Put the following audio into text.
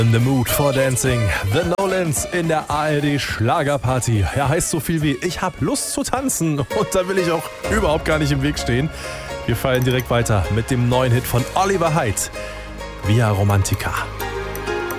In the mood for dancing. The Nolans in der ARD Schlagerparty. Er heißt so viel wie ich hab Lust zu tanzen und da will ich auch überhaupt gar nicht im Weg stehen. Wir fallen direkt weiter mit dem neuen Hit von Oliver Haidt, Via Romantica.